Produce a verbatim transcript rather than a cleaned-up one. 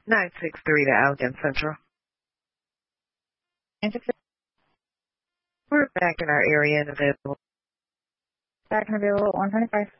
nine six three to Allegan Central. nine six. We're back in our area and available. Back and available at one twenty-five.